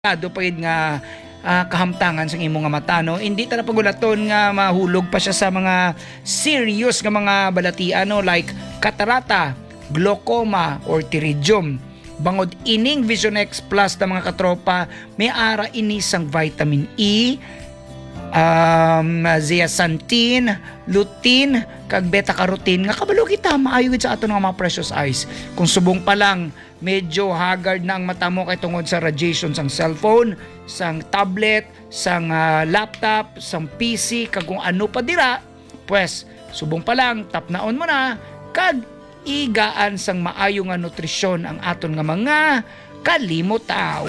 do pa yun nga kahamtangan sa imong nga mata, no? Hindi ta na pagulaton nga mahulog pa siya sa mga serious nga mga balatian, no? Like katarata, glaucoma or pterygium. Bangod ining Vision X Plus na mga katropa, may ara ini sang vitamin E, zeaxanthin, lutein, kag beta-carotene nga kabalo kita maayo sa ato nga mga precious eyes. Kung subong pa lang medyo haggard na ang mata mo kay tungod sa radiation sang cellphone, sang tablet, sang laptop, sang PC, kag kung ano pa dira, pues subong pa lang tapnaon mo na kag igaan sang maayo nga nutrisyon ang aton nga mga kalimotaw.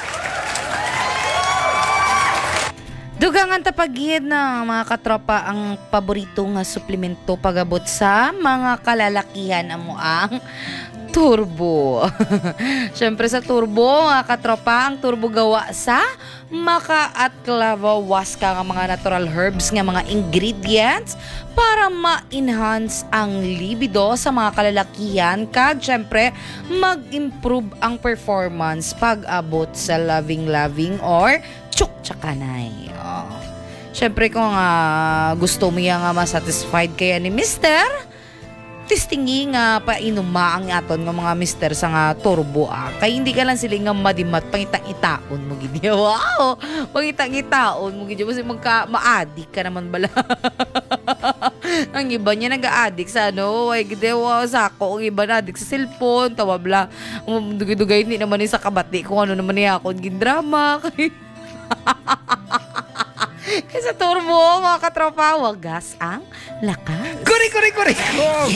Dugangan tapagid na mga katropa ang paborito nga suplemento pagabot sa mga kalalakihan amo ang turbo. Siyempre sa turbo, mga katropa, ang turbo gawa sa maka at clava waska nga mga natural herbs nga mga ingredients para ma-enhance ang libido sa mga kalalakihan kag siyempre mag-improve ang performance pag-abot sa loving or tsuk-tsakanay. Siyempre kung gusto mo nga ma-satisfied kaya ni Mister, tistingi nga painuma ang aton nga mga mister sa nga turbo kay hindi ka lang sila nga madimat pangitang-itaon mo gid. Wow! Pangitang-itaon mo gid kasi ma-addict ka naman bala. Ang iba niya nag-a-addict sa ay gid sako, ang iba na-addict sa cellphone, tawa bla. Dugay-dugay hindi naman ni sa kabati kung ano naman niya ako gid drama. Kaya sa turbo, mga katropa, wagas ang lakas. Kuri! Oh.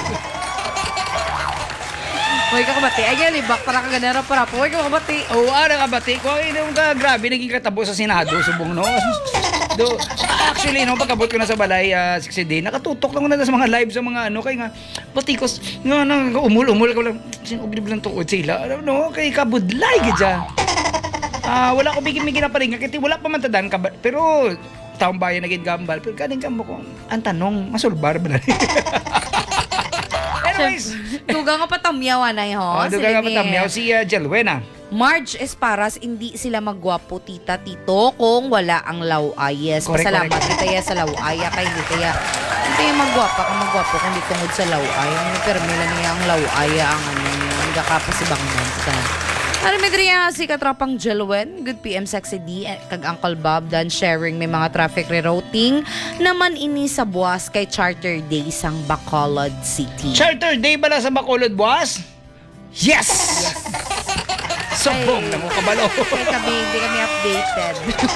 Huwag ka kabati. Ay, libak para kaganera para po. Huwag ka kabati. Oo, nakabati ko. Yung grabe, naging katabo sa Senado, subong, no? Actually, no, pagkabot ko na sa balay, 60 day, nakatutok lang ko na sa mga live sa mga ano, kay nga, batikos, nga, umul ko lang, sinubli lang tuod sila, no, kay kabudlay, gadya. Wala ko bigin-bigin na pa rin, kasi wala pa man tadan, pero taong bayan naging gambal, pero kaning gambo ko, ang tanong, masulbar ba na rin? Anyways, duga nga patamyaw na yun. duga nga patamyaw si Jelwena. Marge Esparas, hindi sila magwapo tita tito kung wala ang lawayes. Pasalamat kita ya sa lawaya kay hindi kaya magwapa kung magwapo kung di tungod sa lawaya. Pero mila niya ang lawaya ang ang gakapasibangan sa Aramidriya si katropang Jelwen, good PM Sexy D, kag Uncle Bob, dan sharing may mga traffic rerouting naman ini sa buwas kay Charter Day sang Bacolod City. Charter Day bala sa Bacolod, buwas? Yes! Sobong na mo kabalo. Hindi kami updated.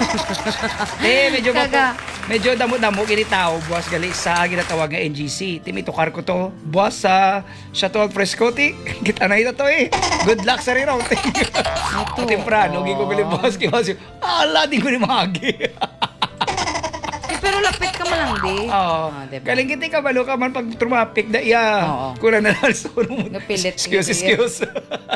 Medyo damo-damo kini tao buwas gali sa ginatawag nga NGC. Timitukar ko to. Buwas sa Chateau Frescote. Kita na ito to eh. Good luck sa rerouting. Temprano gigo gali buwas kay Wasyo. Ala di ko ni magi. Pero lapit ka man lang di. Diba? Galing kiti kabalo ka man pag trumapik da iya. Kuna na lang so napilit. Excuse.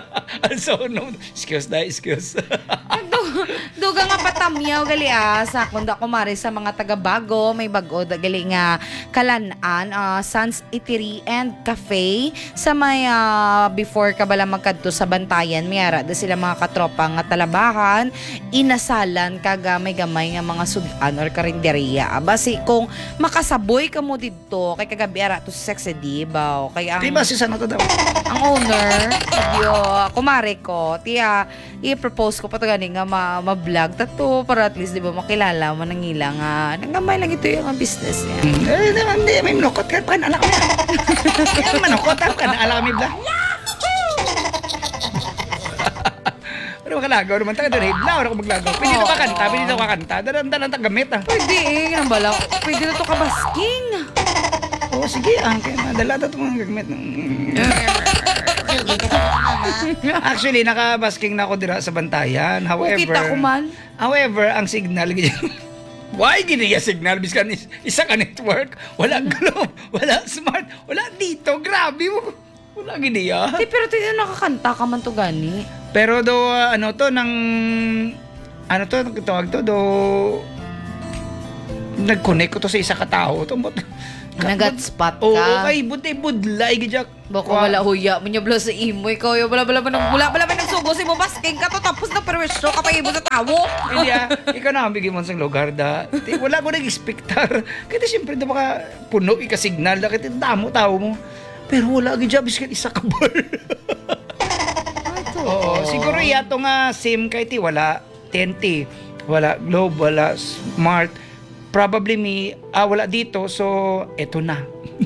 Excuse. Duga nga patamyaw gali sa kunda kumari sa mga taga-Bago, may bago gali nga Kalanan, Sans Eatery and Cafe sa may before ka bala magkadto sa Bantayan, may ara da sila mga katropa nga talabahan, inasalan kaga may gamay nga mga sudan or karinderya. Basi kung makasaboy ka mo didto kay kagabi ara to sa Sexy Diba kay ang diba si sana to daw ang owner yo kumare ko tiya i-propose ko pa to gani nga ma-vlog tato para at least di ba makilala mo nang ilang nangamay lang ito yung business niya. Hindi may manukot ka pa anak mo. Yung manukot ka na alam mi bla. Pero makalagaw naman tayo doon. Hibla, wala ko maglagaw. Pwede ito kakanta. Dalang tagamit Pwede ang bala. Pwede na ito kabasking. Oo, sige. Kaya madala ito mga gagamit. Actually, nakabasking na ako dira sa Bantayan. However, ang signal why giniya signal biskan isa ka network, wala globe, wala smart, wala dito, grabe mo. Wala giniya. Pero tayo nakakanta ka man to gani. Pero nagtawag to nag-connect ko to sa isa ka tao. Nagat spot ka. Oo, kay buti budlay gidyak. Baka wala huya. Manyabla sa imo. Ikaw yung wala ba nagsugo si mo basking ka to. Tapos na perwisyo ka pa ibo sa tawo. Hindi ikaw na ang bigyan mo sa lugar da. Wala ko nag-expectar. Kaya siyempre da baka puno ika-signal da. Kaya damo tao mo. Pero wala gidyak biskat isa ka bar. Oo, siguro yato nga SIM kay ti wala 10T. Wala Globe, wala Smart. Probably wala dito, so eto na.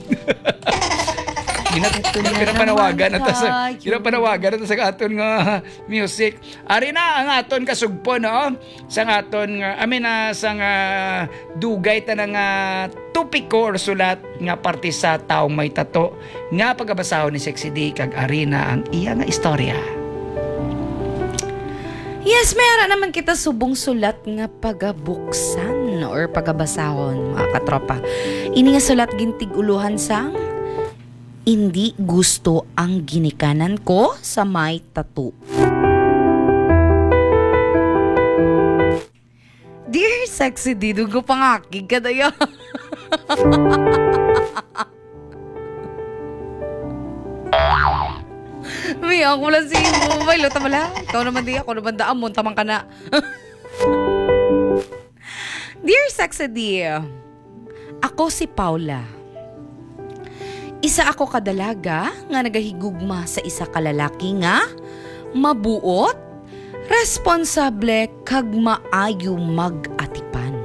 Ginapanawagan na sa aton nga music. Ari na ang aton kasugpo no. Sa aton nga sa nga dugay ta nga tupiko or sulat nga parte sa taong may tato nga pagabasahon ni Sexy D kag ari na ang iya nga istorya. Yes, mayara naman kita subong sulat nga pagabuksan or pagabasahon, mga katropa. Ini nga sulat gintig uluhan sang hindi gusto ang ginikanan ko sa may tattoo. Dear Sexy D, dugo pangakig ka dayo. May ako lang si mobile. Tama lang. Ikaw naman di. Ako naman daamon. Tamang ka na. Dear Sexy D, ako si Paula. Isa ako kadalaga nga nagahigugma sa isa kalalaki nga mabuot, responsable kag maayo mag-atipan.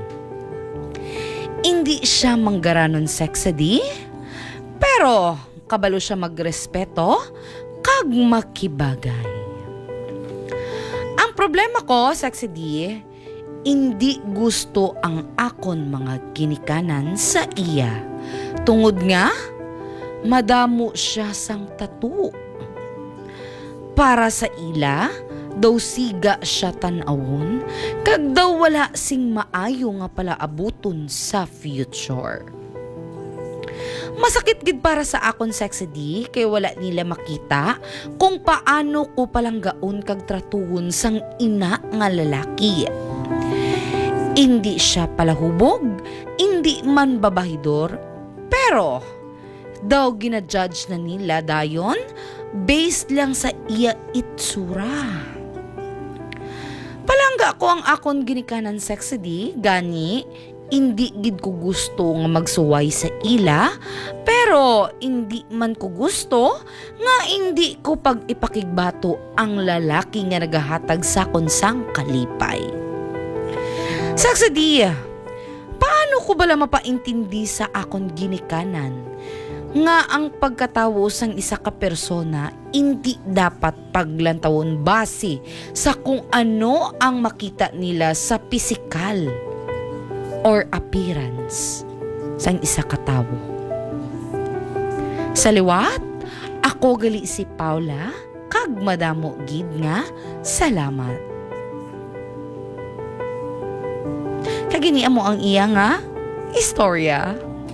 Hindi siya manggaranon Sexy D, pero kabalo siya magrespeto kag makibagay. Ang problema ko, Sexy D, hindi gusto ang akon mga ginikanan sa iya. Tungod nga, madamo siya sang tattoo. Para sa ila, daw siga siya tanawon, kag daw wala sing maayo nga pala abuton sa future. Masakit gid para sa akon Sexy D kay wala nila makita kung paano ko palanggaon kag tratuhon sang ina nga lalaki. Hindi siya palahubog, hindi man babahidor, pero daw ginajudge na nila dayon based lang sa iya itsura. Palangga ko ang akon ginikanan Sexy D, gani hindi gid ko gusto nga magsuway sa ila, pero hindi man ko gusto nga hindi ko pag ipakigbato ang lalaki nga nagahatag sa konsang kalipay. Sexy D, paano ko bala mapaintindi sa akon ginikanan nga ang pagkatawo sang isa ka persona hindi dapat paglantawon base sa kung ano ang makita nila sa pisikal or appearance sang isa ka tawo. Sa liwat, ako gali si Paula kag madamo gid nga salamat. Kagini amo ang iya nga istorya.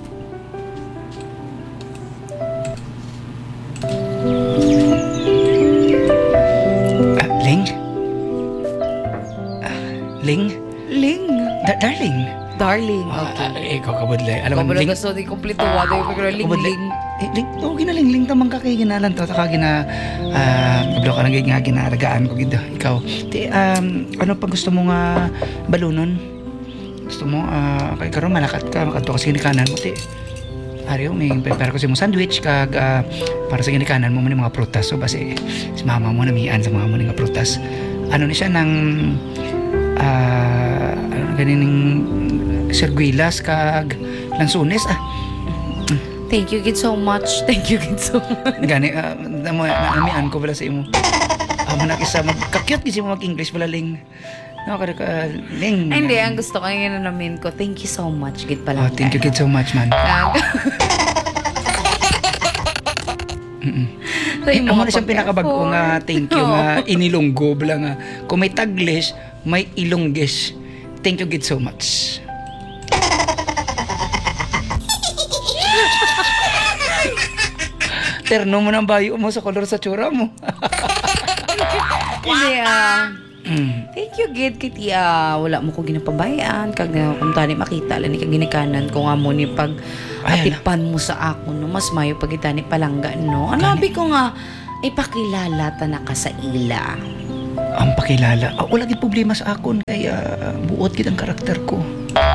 Ling? Darling. Okay. Ikaw kabudlay. Alam mo, Ling. Kabalo di kompleto wado yung pagkaro Ling. Ling, okay na Ling tamang ka kay ginalan to. Taka kablo ka lang nga ginaragaan ko gito. Ikaw, ano pa gusto mo nga balunon? Gusto mo, kay karon malakat ka, makadto ka sa ginikanan mo, ti. Ariyo, may prepare ko sa mong sandwich, kag para sa ginikanan mo mga prutas. So, basi, si mama mo namian sa mga mo nga prutas. Ano ni siya ng ganining serguilas kag lansunes Thank you kid so much. Gani namian ko pala sa imo. Manakisa magka-cute kasi mo mag-English pala Ling. No, kada ka Ling. Ay, hindi, ang gusto ko yung namin ko. Thank you so much gid pala. Thank you kid so much man. Amo na siyang pinakabago nga thank you nga inilunggo bala nga kung may Taglish may Ilongges. Thank you kid so much. Terno mo ng bayo mo sa kolor sa tsura mo. Hindi Thank you, Gid. Kiti, wala mo ko ginapabayaan. Kag kung tani makita, lani kag ginikanan ko nga mo ni pag atipan mo sa ako, no? Mas mayo pag itani palangga, no? Anabi ko nga, ipakilala ta na ka sa ila. Ang pakilala. Wala gid problema sa akon. Kaya buot gid ang karakter ko.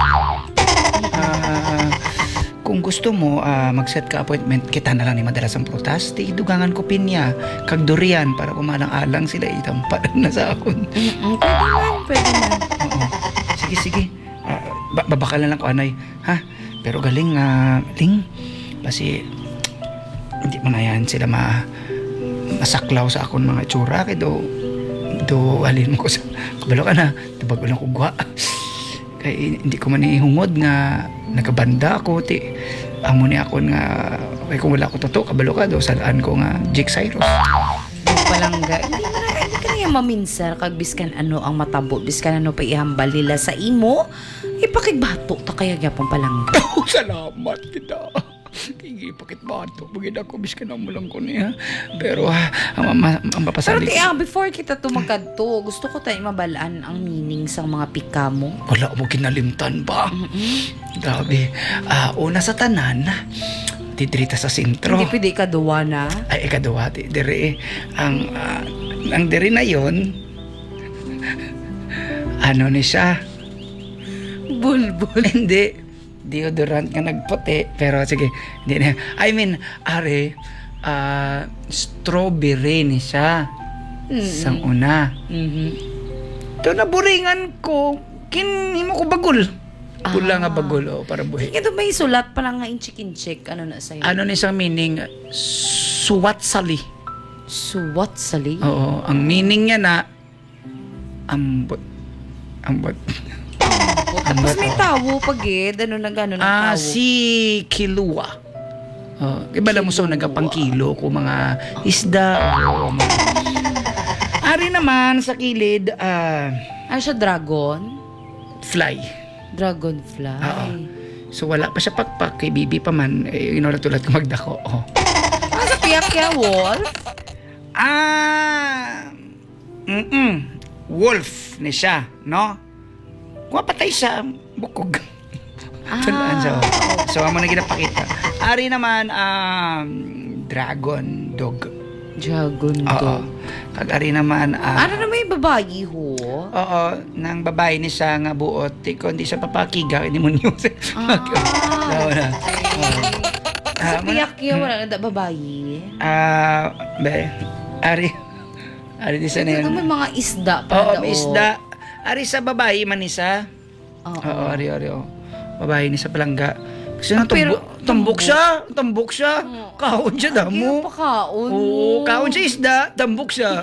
Kung gusto mo, mag-set ka appointment, kita na lang ni madalas ang prutas. Di dugangan ko pinya, kag durian, para kumalang-alang sila itampadan na sa akon. Pwede man. Oo. Sige. Babakal na lang ko, anay. Ha? Pero galing, Ling. Kasi, hindi mo na yan sila masaklaw sa akon mga tsura. Kaya do alin mo ko sa kabalo ka na. Tubag ulang kugwa. Kaya hindi ko man ihungod nga nagabanda ako. Amo ni ako nga, kung wala ko totoo, kabalo ka do, salaan ko nga Jake Cyrus. Palangga. Hindi ka na yung maminsar kag biskan ano ang matabo, biskan ano pa ihambal nila sa imo. Ipakigbato ta kaya gyapon palangga. Salamat kita. Kaya pakit bato. Bagay ako, biskan mo lang ko niya. Pero ang Pero papasabi ko. before kita tumagkadto, gusto ko tayo mabalaan ang meaning sa mga pika mo. Wala mo kinalimtan ba? Grabe. Una sa tanan, titrita sa sentro. Hindi pwede ka duwa na. Ay, ikaduha, dire. Ang dire na yon, ano ni siya? Bulbul. Hindi. Deodorant nga nagputi. Pero sige, hindi na. I mean, strawberry ni siya. Sang una. Ito naburingan ko. Kinimo ko bagol. Pula nga bagol, para buhi. Ito may sulat pa lang nga inchik-inchik. Ano na sa'yo? Ano ni isang meaning? Suwatsali. Suwatsali? Oo. Ang meaning niya na ambot. Tapos may tawo pag ano na gano'n ang tawo. Si Kilua. Iba lang mo so nagapangkilo ko mga isda. Ari naman sa kilid, Ano siya, dragon? fly. Dragonfly. Oo. So wala pa siya pakpak, kay Bibi pa man, inulat-ulat ko magdako. Sa piyak wolf? Wolf ni siya, no? Kung patay siya, bukog. Tulaan siya. So, amo na ginapakita. Ari naman, dragon dog. Dragon Oo. dog. Kag ari naman, Ano na may babayi ho? oo, nang babae ni siya nga buot, kundi siya papakiga, hindi mo niyo. Sa piyak wala na babayi. Ari di sa na Ito yun. may mga isda pa Oo, daw. may isda. Ari sa babae man isa. Oo. Oo, ari. Babae ni sa palangga. Kasi Pero, tumbok siya. Kahon siya Ano damo. pa kaon mo? Oo, kahon siya isda, tambok siya.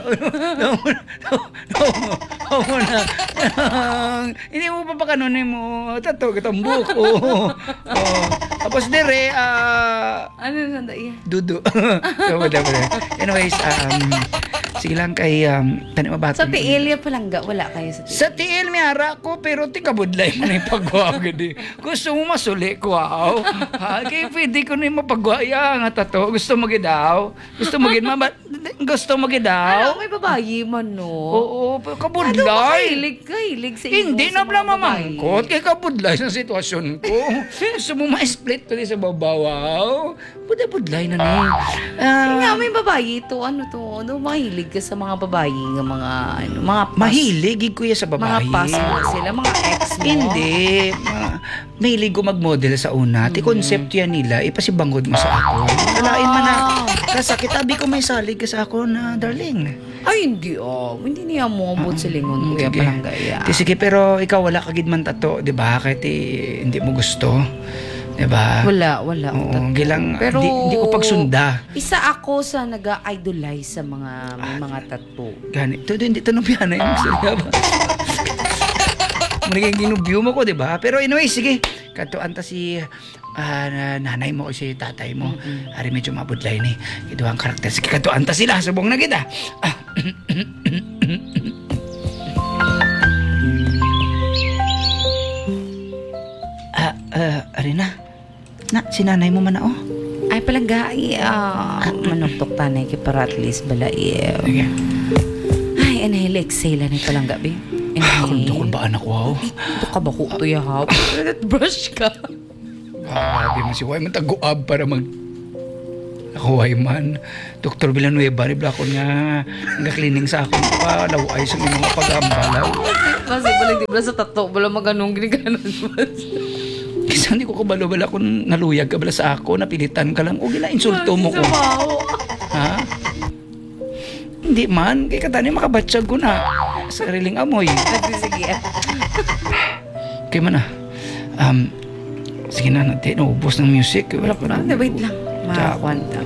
Oo na. Hindi mo pa kanunin mo. Tato, tambok. Oo. Tapos dire, Ano na yan? dudu. Anyways, sige lang kay tanimabato. Sa Tiilya Palangga, wala kayo sa Tiilya? Sa tiil may ara ko, pero tikabudlay mo na yung pagwa gadi. Gusto mo masuli ko, kaya pwede ko na yung mapagwaya nga tato. Gusto mo gidaw? Gusto mo gidaw? May babayi man, no? Oo, pero Ano kabudlay. kahilig sa imo? Hindi sa na mga pala babayi? mamangkot kay kabudlay sa sitwasyon ko. Gusto mo ma-split ko din sa babawaw? Budlay na ni. Nga, may babayi to. Ano to? Ano, mahilig ka sa mga babayi nga mga, ano, mga pas. Mahilig ko sa Mga babae. pas mo sila, mga ex mo. Hindi. Mahilig ko mag-model sa una. Ti concept yan nila, ipasibangod mo sa ako. Kalain man na. Kasakit, abi ko may salig ka sa ako na, darling. Ay, hindi Hindi niya mo abot sa lingon, Kuya Sige. Palangga. Sige, pero ikaw wala kagid man tato, di ba? Kahit hindi mo gusto. Di ba? Wala. Oo, gilang, Pero, hindi ko pagsunda. Isa ako sa nag-idolize sa mga may mga tattoo. Gani, hindi tanong na yung sarya ba? Magiging ginubyo mo ko, di ba? Pero anyway, sige. Katuan ta si nanay mo o si tatay mo. Ari medyo mabudlay ni. Ito ang karakter. Sige, katuan ta sila. Subong na kita. Ari na. Na, si nanay mo man na, oh. Ay, Palangga, manuktok tanay kay para at least bala Sige. Ay, anay, exhale na palang gabi. Kung ba anak, wow. Ito ka ba ko ito yahaw? Brush ka. Grabe mo si Way, mataguab para mag... Ako, Way man. Dr. Villanueva, riblakon nga cleaning sa akong pa, laway sa mga pag-ambalaw. Kasi balik di ba sa tato, wala maganong ginikanan mo. Kasi hindi ko kabalo-bala kung naluyag ka bala sa ako, napilitan ka lang, o gila, insulto mo ko. Ha? Hindi man, kay katani makabatsyag ko na. Sariling amoy. Sige. Kaya man sige na natin, naubos ng music. Wala pa na. Wait lang. Makakwanta.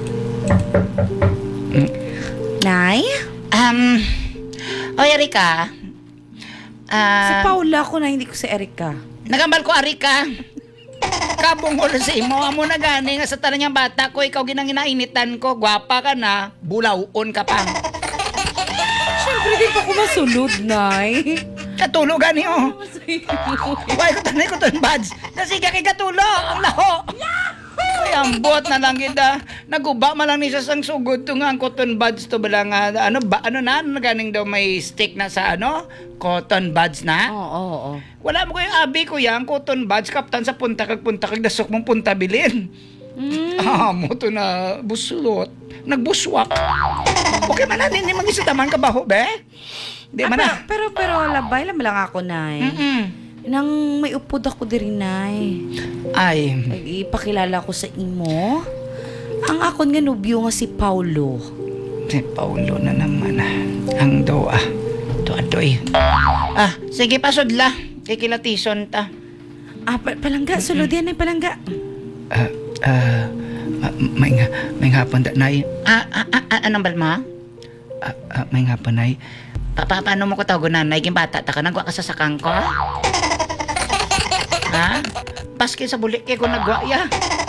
Nay? Oy, Erika. Si Paula ko na, hindi ko si Erika. Nagambal ko, Erika. Kabungol sa imo. Amo na gani nga sa tanan niyang bata ko. Ikaw ginanginainitan ko. Gwapa ka na. Bulawon ka pa. Siyempre, di pa ko masunod, Nay. Katulog gani, oh. Why ko tanay ko ton buds. Nasiga kay katulog. Ang laho. Ay, ambot na lang kita. Naguba man lang ni sa sang sugod to nga ang cotton buds to bala nga ano ganing daw may stick na sa cotton buds na. Oo. Wala mo ko yung abi ko yang cotton buds kaptan sa punta kag dasok mong punta bilin. Mo to na buslot. Nagbuswak. Okay man natin ni mag-isa taman ka baho be. Di man na. Pero labay lang ako, Nay. Nang may upod ako diri, Nay. Ay. Ipakilala ko sa imo. Ang akon nga nobyo nga si Paulo. Si Paulo na naman. Ang doa. Doa-doy. Sige pasudla. Kikilation ta. Palangga. Sulod yan, Nay, palangga. May hapon da, Nay. Anong balma? May hapon, Nay. Paano mo ko tawag na, Nay? Bata ta ka, nagwa ka sa sakang ko? Ha? Paski sa bulik kaya ko nagwa ya.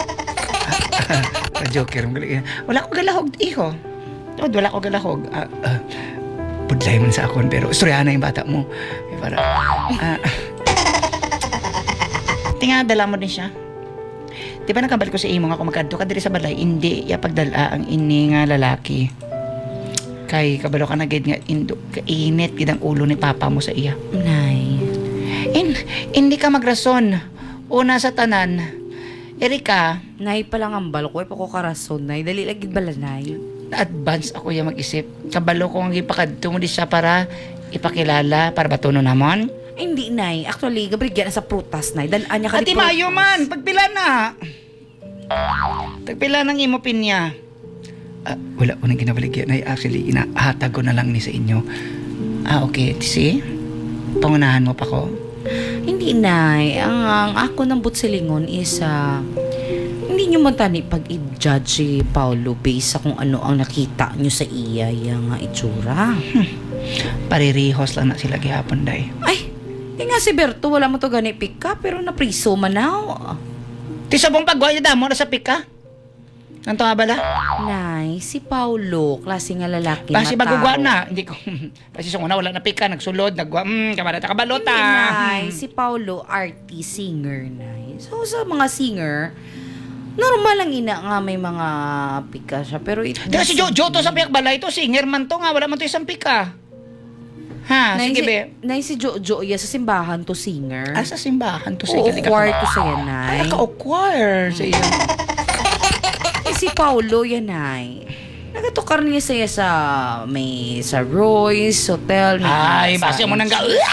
Joker, wala ko galahog, iho. Wala ko galahog. Budlay man sa akon, pero istorya na yung bata mo. Para, tinga, dala mo din siya. Di ba nakabalik ko sa imo nga kung magkadto ka diri sa balay, hindi ya pagdala ang ini nga lalaki. Kay kabalo ka na gid nga kainit gid ang ulo ni papa mo sa iya. Nay. Hindi ka magrason. Una sa tanan. Erika, Nay pa lang ang balo ko pa ko karason, Nay. Dali lagi bala, Nay. na-advance ako yung mag-isip. Kabalo ko ang ipakadto mo di siya para ipakilala para batuno namon. Hindi, Nay. Actually, gabrigyan na sa prutas, Nay. Dalaan niya ka Ati mayo man, pagpila na. Tagpila ng imo pinya. Wala ko nang ginabaligyan. Ay, actually, inahatag ko na lang ni sa inyo. Okay. See? Pangunahan mo pa ko? Hindi, Nay. Ang ako ng butsilingon is, hindi nyo man tani pag-i-judge si Paulo based sa kung ano ang nakita nyo sa iya yung itsura. Paririhos lang na sila gihapon, day. Ay, nga si Berto, wala mo to gani pika, pero napriso man na. Ti sabong pagwa niya damo na sa pika. Nanto nga bala? Nay, si Paulo, klase nga lalaki. Basi bagugwa na. Hindi ko. Basi sa una wala na pika, nagsulod, nagwa, kamarata kabalota. Nay, si Paulo, artist, singer, Nay. So, sa mga singer, normal lang ina nga may mga pika siya. Pero Di si Jojo to sa piyak balay to, singer man to nga, wala man to isang pika. Ha, Nay, sige be. Nay, si Jojo, sa simbahan to singer. Sa simbahan to Oo, sige. choir to sa yan, Nay. Ay, ka-choir sa iyo. Si Paulo, yan, Nay. Nagatukar niya saya sa sa Royce Hotel. Ay, basi mo nang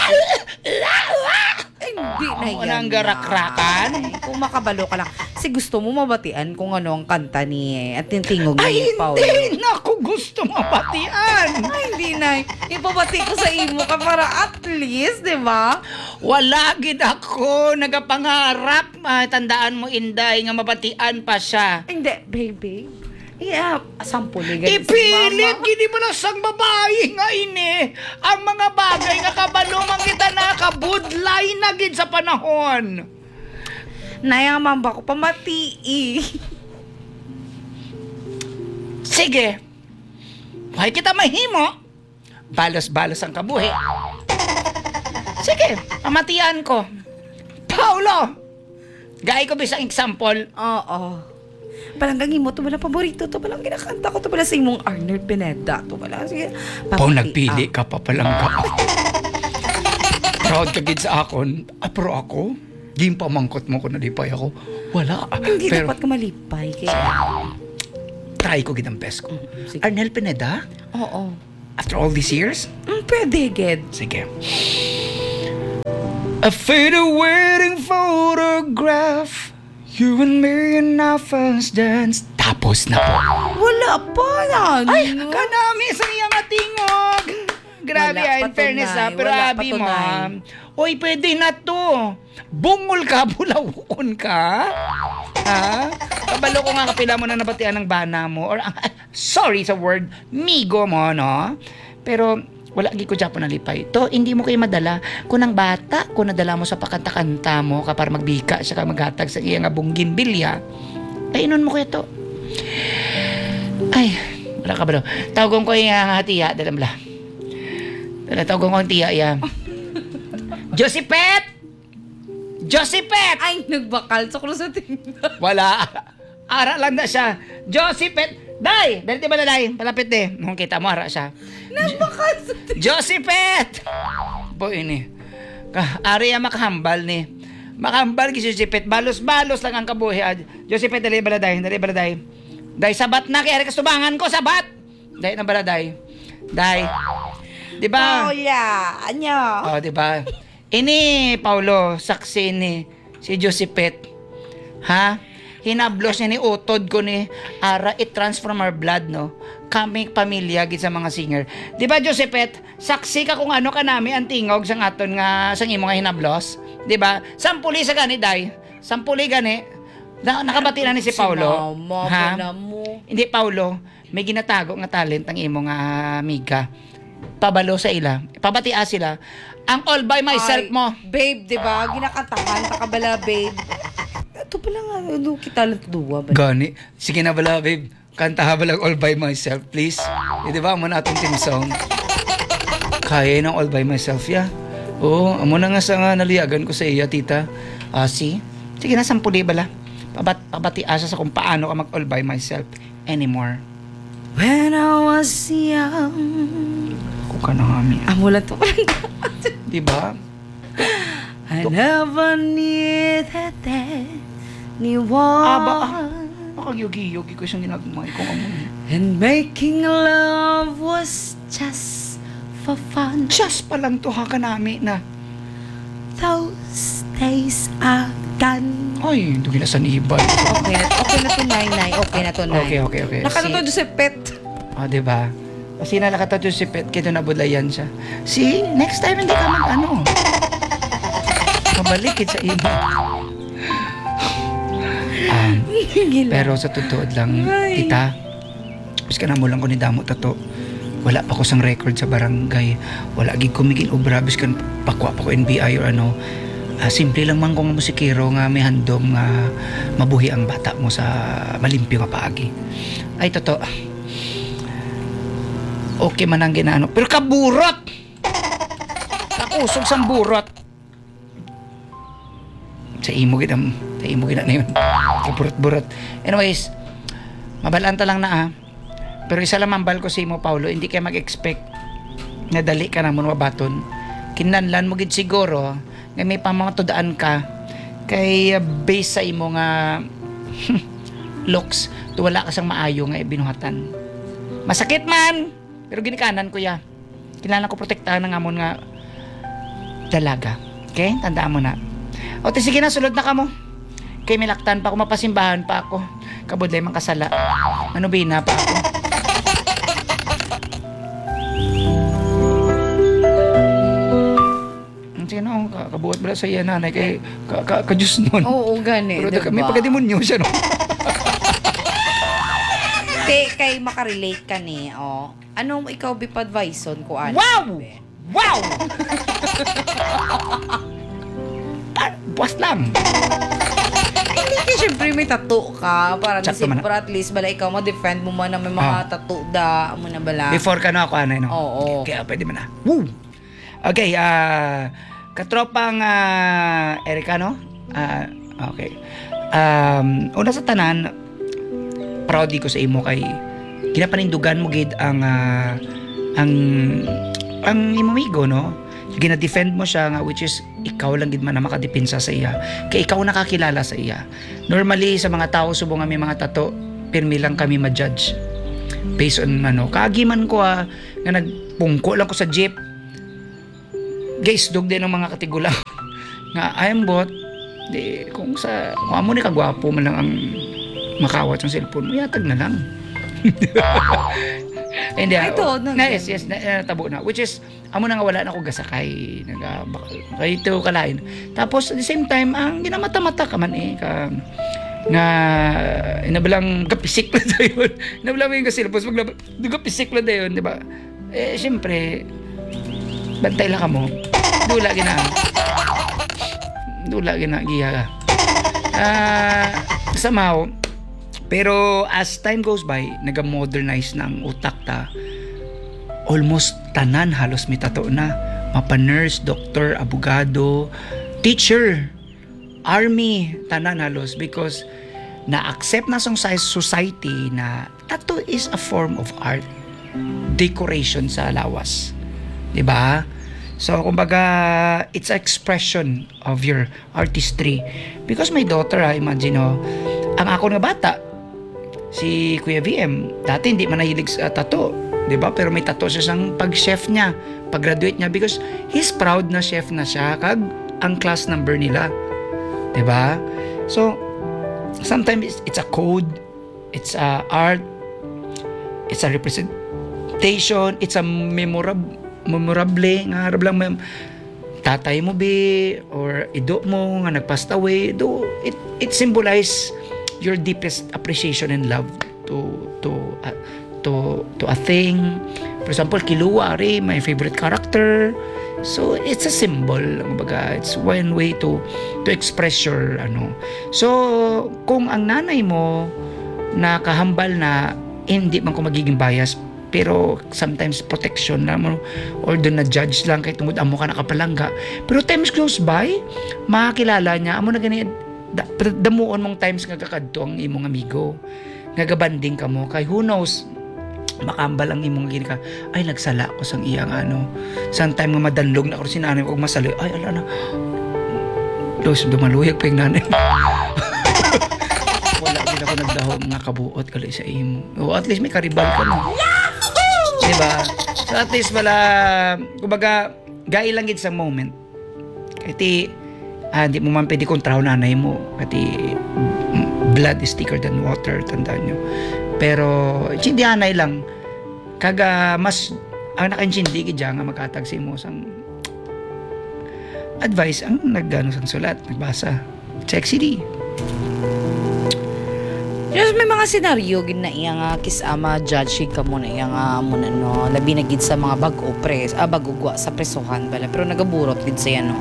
Hindi na yan. Nang garakrakan. Ay, kung makabalo ka lang. Kasi gusto mo mabatian kung ano ang kanta ni at tintingog ni Paulo. Hindi na ako gusto mapatian. Ay, hindi, Nay. Ipabati ko sa imo ka para at least, di ba? Wala gid ako nagapangarap. Tandaan mo, Inday, nga mabatian pa siya. Hindi, baby. Sampuli. Ipilit, gini mo lang sang babae nga ini. Ang mga bagay nga kabalo man kita nakabudlay na gid sa panahon. Nayang mamba ko pamati. Sige. Why kita mahimo? Balos-balos ang kabuhi. Sige, pamatian ko. Paulo! Gaya ko bisang example. Oo. Palanggang imo, to wala paborito, to walang ginakanta ko, to wala sa imong Arnold Pineda, to wala, sige. Pao nagpili ka pa palang ka. Proud ka gid sa akon. Pero ako, di pa mangkot mo ko nalipay ako. Wala. Hindi Pero dapat ka malipay. Kaya, try ko gid ang best ko. sige. Arnel Pineda? Oo. After all these years? Pwede, Ged. Sige. A faded wedding photograph, you and me in our first dance. Tapos na po. Wala pa yan. Ay, kanami sa iyang atingog. Grabe Wala, in fairness patunay. pero Wala, abi mo. patunay. Oy, pwede na to. Bungol ka, bulawon ka. Ha? Kabalo ko nga kapila mo na nabatian ng bana mo. Or, sorry sa word, migo mo, no? Pero, wala gi ko dyan po nalipay. To, hindi mo kayo madala. Kung ang bata, kung nadala mo sa pakanta-kanta mo, kapar magbika siya ka maghatag sa iya nga bunggin bilya, ay inon mo kayo to. Ay, wala ka ba daw? Tawagong ko yung hatiya, dalam la. Tawagong ko yung tiya, ya. Josepet! Josepet! Ay, nagbakal sa kulo sa tinda. Wala. Ara lang na siya. Josepet! Day! Dali ba na, Day? Palapit eh. Nung kita mo, ara siya. Nagbakal sa tinda. Josepet! Boy, ini. Ari ang makahambal ni. Makahambal ki Josepet. Balos-balos lang ang kabuhi. Josepet, dali ba na, Day? Dali ba na, Day? Day, sabat na. Kaya kastubangan ko, sabat! Day, na ba na, Day? Day. Diba? Oh, yeah. Anyo. Oh, diba? Ini, Paulo, saksi ni si Josepet. Ha? Hinablos niya ni utod ko ni ara i-transform our blood, no? Kami pamilya gid sa mga singer. Di ba, Josepet? Saksi ka kung ano ka nami ang tingog sang aton nga sang imo nga hinablos. Di ba? Sampuli sa gani, Day. Sampuli gani. Nakabati na ni si Paulo. Mama, Ha? pala mo. Hindi, Paulo. May ginatago nga talent ang imo nga amiga. Pabalo sa ila. Pabatia sila. Ang all by myself Ay, mo. Babe, di ba? Ginakantahan, takabala, babe. Ito pala nga, ano, kita lang duwa ba? Gani. Sige na bala, babe. Kanta ha bala all by myself, please. Di ba? Amo na atong team song. Kaya ng all by myself, ya. Oo, amo na nga sa nga naliyagan ko sa iya, tita. See? Sige na, sampuli bala. Pabati asa sa kung paano ka mag all by myself anymore. When I was young. Kung ka na nga, mi. Amo lang to. Di ba? I never needed anyone. Baka yugi-yugi ko siyang ginagmay kung amo. And making love was just for fun. Just pa lang to ha ka nami na. Those days are gone. Ay, hindi na sa nibay. Okay na to, Nay. Okay na to, Nay. Okay. Nakano to si Pet. O, diba? Kasi nalakata to si Pet, kito nabulayan siya. See, next time hindi ka mag-ano. Mabalikit sa imo. Pero sa totoo lang, Ay. tita, bis ka na mo lang ko ni Damo tato. Wala pa ko sang record sa barangay. Wala gig kumigin obra, bis kan pakwa pa ko NBI or ano. Simple lang man kung musikero nga may handom nga mabuhi ang bata mo sa malimpyo nga paagi. Ay, totoo. Okay man ang ginano. Pero kaburot! Nakusog sang burot. Sa imo gid na yun. Kaburot-burot. Anyways, mabalanta lang na Pero isa lang mambal ko sa imo, Paulo, hindi ka mag-expect na dali ka na mo mabaton. Kinanlan mo gid siguro nga may pamangtudaan ka kay base sa imo nga looks, to wala ka sang maayo nga ibinuhatan. Masakit man, pero ginikanan ko ya. Kinahanglan ko protektahan ng amon nga dalaga. Okay? Tandaan mo na. O, sige na, sulod na ka mo. Kay milaktan pa ako, mapasimbahan pa ako. Kabudlay man kasala. Manubina pa ako. Sige na, kabuhat ba sa iya nanay kay ka-Diyos nun. Oo, gani. Pero Diba? may pagkademonyo siya, no? Kay makarelate ka ni, Anong ikaw bipadvison ko, ano? Wow! Wow! Buwas lang. Hindi ka, syempre may tattoo ka. Para Sakto man. at least, bala ikaw ma-defend mo man na may mga tattoo da mo na bala. Before ka na ako, ano, no? Oo. Kaya pwede mo na. Woo! Okay, katropang Erika, no? Okay. Una sa tanan, proud ko sa imo kay ginapanindugan mo gid ang imamigo, no? Gina-defend mo siya nga, which is ikaw lang gid man na makadepensa sa iya kay ikaw nakakilala sa iya. Normally sa mga tao subong nga may mga tato, pirmi lang kami ma-judge based on kagiman ko nga nagpungko lang ko sa jeep, guys, dog din ng mga katigulaw nga ayambot di kung amo ni kagwapo man lang ang makawat ng cellphone mo, yatag na lang. Hindi, yes, natabo na. Which is, amo na nga wala na ako gasakay. Kaya ito kalain. Tapos, at the same time, ang ginamata-mata ka man nga, inabalang kapisik lang na yun. Inabalang mo yung kasilpos, kapisik lang na yun, di ba? Siyempre, bantay lang ka mo. Dula gina, giya. Somehow, pero as time goes by, naga-modernize na ang utak ta. Almost tanan halos may tato na. Mapa-nurse, doctor, abogado, teacher, army, tanan halos because na-accept na sa society na tattoo is a form of art, decoration sa lawas. 'Di ba? So, kumbaga, it's expression of your artistry. Because my daughter, imagine, ang ako na bata, si Kuya VM, dati hindi man nahilig sa tattoo, 'di ba? Pero may tattoo siya sang pag-chef niya, pag-graduate niya because he's proud na chef na siya kag ang class number nila. 'Di ba? So sometimes it's a code, it's a art, it's a representation, it's a memorable nga harap lang tatay mo be or ido mo nga nag-passed away, do it symbolize your deepest appreciation and love to a thing. For example, Kilua, my favorite character. So it's a symbol, kumbaga, it's one way to express your So kung ang nanay mo nakahambal na, hindi man ko magiging bias, pero sometimes protection na mo or doon na judge lang kay tungod amo ka nakapalangga, pero times goes by makakilala niya amo na gani damuon mong times nga kakadto ang imong amigo nga gabanding ka mo kay who knows makambal ang imong gini ka ay nagsala ko sang iyang sometime nga madanlog na ako sinanay og masaloy ay ala na dos dumaluyag pa yung nanay. Wala din ako nagdahom nga kabuot kali sa imo o at least may karibal ka na, diba? So at least wala kumbaga gai lang gid sa moment kay di mo man pwede kontraho nanay mo kati blood is thicker than water, tandaan nyo. Pero chindihanay lang kaga mas ang nakainchindi gid nga makatag sa imo sang advice ang nagdano sang sulat nagbasa sexy di. Yes, may mga senaryo gid na iya nga kisama judge ka mo na iya nga mo na labi na gid sa mga bag-o bag-ugwa sa presohan bala pero nagaburot gid sa no.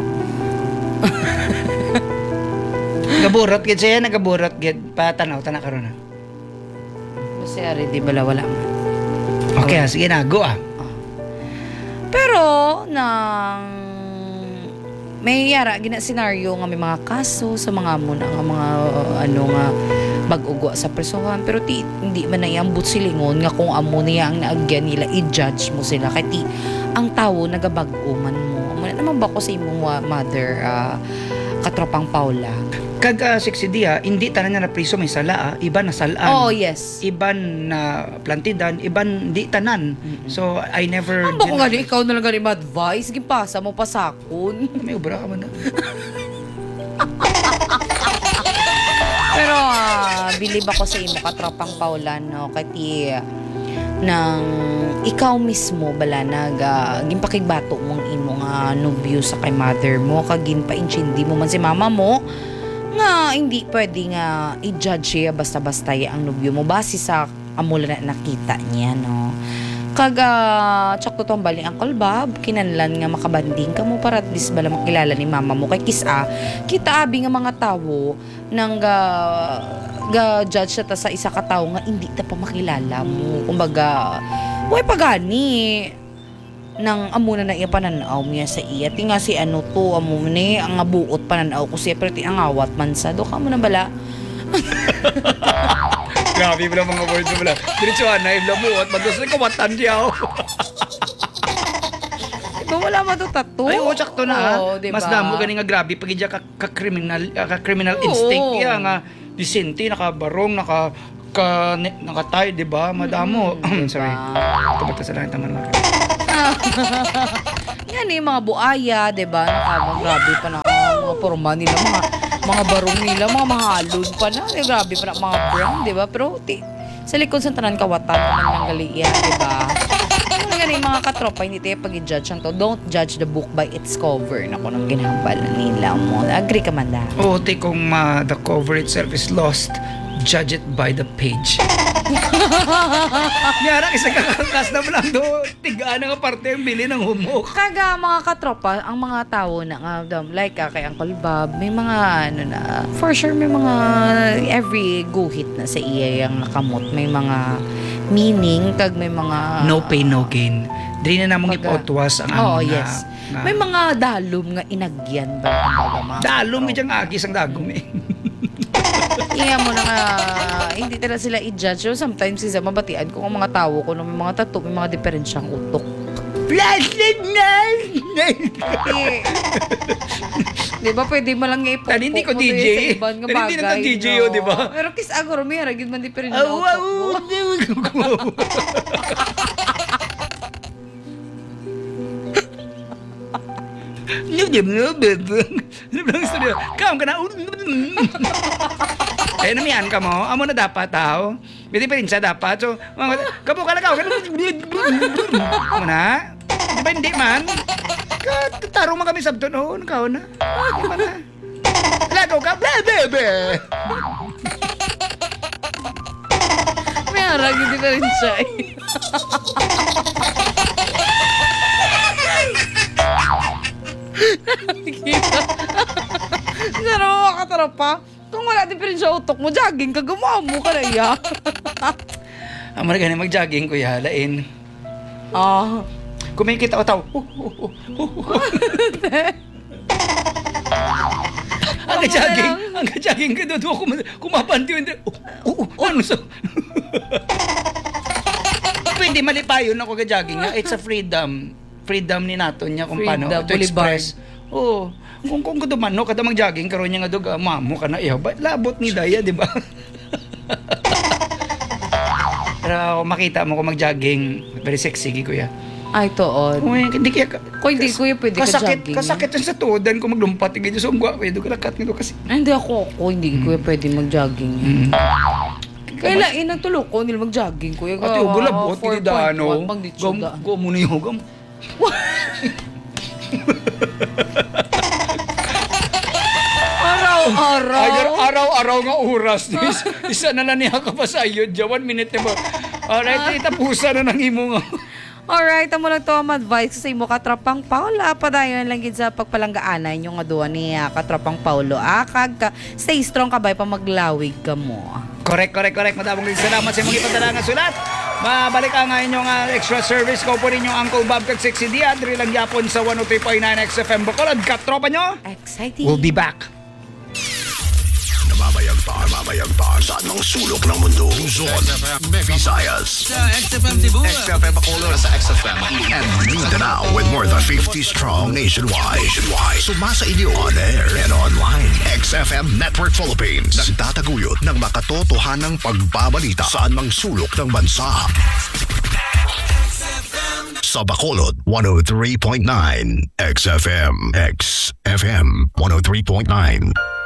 Nagaburot gid siya, nagaburot gid patanaw karon na. Kasi ari di bala wala man. Okay, sige na, go Pero nang may yara gina senaryo nga may mga kaso sa mga muna nga mga nga bag-ugwa sa presohan pero hindi man na iambot silingon nga kung amo niya ang naagyan nila i-judge mo sila kay ang tawo nagabag-o man mo naman ba ko sa imong mother katropang Paula kag sexy dia hindi tanan na priso may sala iba na salaan. Oh yes, iban na plantidan, iban di tanan. So I never ang bako nga ikaw na lang gani advice gipasa mo pasakon may ubra ka man na. Pero believe ako sa imo katropang Paula no kati nang ikaw mismo bala ginpakigbato mong imo nga nobyo sa kay mother mo kag ginpainchindi mo man si mama mo nga hindi pwede nga i-judge siya basta-basta ang nobyo mo base sa amula na nakita niya no kag tsakto tong bali Uncle Bob kinanlan nga makabanding ka mo para at least bala makilala ni mama mo kay kita abi nga mga tawo nang ga judge ta sa isa ka tawo nga hindi ta pa makilala mo kumbaga way pagani nang amo na iya pananaw niya sa iya tinga si to amo ni ang buot pananaw ko siya pero ti angawat man sa do ka mo na bala. Grabe mo lang mga words mo lang. Diretsuhan na ibla mo at magdasal kawatan diyaw. Ito wala mo to tattoo. Ay, sakto na. Oo, diba? Mas damo gani nga grabe pag idya ka-criminal Oo. instinct iya nga disente nakabarong nakatay, di ba? Madamo. Sorry. Ito ba sa langit naman mga Yan yung mga buaya, diba? Grabe pa na mga porma nila, mga barong nila, mga mahalon pa na. Grabe pa na mga brand, diba? Pero sa likod sa tanan kawatan naman ng galiya, diba? Yan yung mga katropa, hindi tayo pag-judge ang to. Don't judge the book by its cover. Naku, nang ginambal nila mo. Agree ka man na? Oo, kung the cover itself is lost, judge it by the page. Yara, isang kakakas na lang do. Tigaan nga parte ang bili ng humok. Kaga mga katropa, ang mga tao na like kay Uncle Bob, may mga for sure may mga every guhit na sa iya yung nakamot. May mga meaning, kag may mga No pain, no gain. Dili na namang ipautwas ang Oo, yes. May mga dalom nga inagyan ba? Dalom, idyang agis ang dagom eh. Iya mo na nga, hindi talaga sila i-judge. So, sometimes isa mabatian ko ang mga tao ko na may mga tattoo, may mga diferensyang utok. Plastic na! Di ba pwede mo lang ipupok Hindi ko mo DJ. sa ibang nga bagay. Hindi na DJ yun, di ba? Pero kiss agoro, may haragid man diferensya ng utok mo. Kaon ka na. Ayun namihan ka mo. Amo na dapat tao. Hindi pa rin siya dapat. So, kapo ka na kao. Amo na. Di ba hindi man? Tarong man kami sabto noon. Kaon na. Di ba na? Lagaw ka. Bebe. May haragid diferensya eh. Nakikita. Pero mga katropa, kung wala diferensya utok mo, jogging ka, gumawa mo ka na iya. Amo na ganun mag-jogging kuya. Lain. Kung may kita o tao. Ang jogging ka doon. Kumapanti yun. Ano so? Pwede malipayon ako ka-jogging. It's a freedom. Freedom ni nato niya kung paano to express. Oo. Kung dumano kada mag-jogging karon niya nga dog mamo ka na iya. Labot ni daya, di ba? Pero makita mo kung mag-jogging, very sexy kuya. Ay, toon. Hindi kaya Kung hindi kuya pwede ka jogging. Kasakit yan sa tuodan kung maglumpat ganyan so ngwa pwede ka lakat nito kasi. Ay, hindi ako hindi kuya pwede mag-jogging. Kaya nagtulog ko nila mag-jogging kuya. At yung gulabot, hindi dano. Go muna yung hugam. Araw-araw nga oras. Isa na lang niya ka pa sa iyo. 1 minute na ba? Alright, itapusa na ng imo nga. Alright, amo lang to ang advice sa imo katrapang Paula. Padayon lang gid sa pagpalanggaanan yung aduan ni katrapang Paulo. Stay strong ka ba pa maglawig ka mo. Correct. Madamong salamat sa mga ipadala nga sulat. Mabalik ang inyong extra service ko po ninyong Uncle Bob kag Sexy Dia. Diri lang yapon sa 103.9 XFM Bacolod. Katropa nyo. Exciting. We'll be back. Mamayagpar sa anong sulok ng mundo. Luzon, Visayas, XFM Cebu, XFM Bacolod, sa XFM, and Mindanao with more than 50 strong nationwide. Sumasa inyo on air and online. XFM Network Philippines. Nagtataguyod ng makatotohanang pagbabalita sa anong sulok ng bansa. Sa Bacolod, 103.9 XFM 103.9